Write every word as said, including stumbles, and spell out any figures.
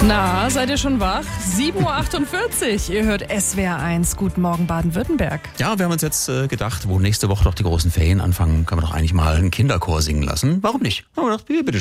Na, seid ihr schon wach? sieben Uhr achtundvierzig. Ihr hört S W R eins. Guten Morgen, Baden-Württemberg. Ja, wir haben uns jetzt äh, gedacht, wo nächste Woche doch die großen Ferien anfangen, können wir doch eigentlich mal einen Kinderchor singen lassen. Warum nicht? Haben wir gedacht, bitte